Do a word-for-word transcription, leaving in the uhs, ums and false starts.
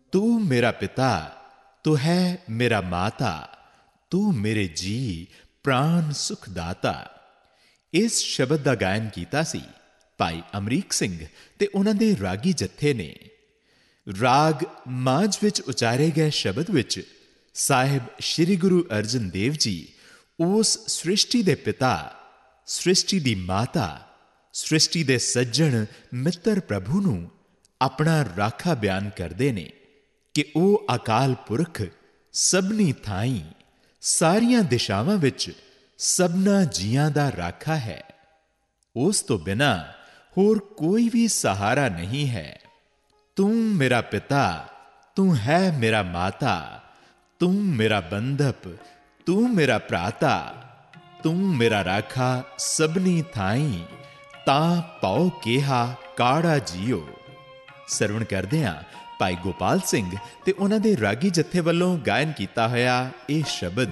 तू मेरा पिता, तू है मेरा माता, तू मेरे जी प्राण सुखदाता। इस शब्द का गायन किया सी भाई अमरीक सिंह ते उन्हां दे रागी जत्थे ने। राग माझ विच उचारे गए शब्द विच साहिब श्री गुरु अर्जन देव जी उस सृष्टि दे पिता, सृष्टि दी माता, सृष्टि दे सज्जन मित्र प्रभु नूं अपना राखा बयान करते ने कि वह अकाल पुरख सबनी थाई सारियां दिशावां विच सबना जियां दा राखा है। उस तो बिना होर कोई भी सहारा नहीं है। तू मेरा पिता, तू है मेरा माता, तू मेरा बंधप, तू मेरा भ्राता, तू मेरा राखा सबनी थाई, ता पाओ केहा काड़ा जियो। सरवण करदे हां भाई गोपाल सिंह ते उन्हां दे रागी जत्थे वल्लों गायन कीता होया यह शब्द।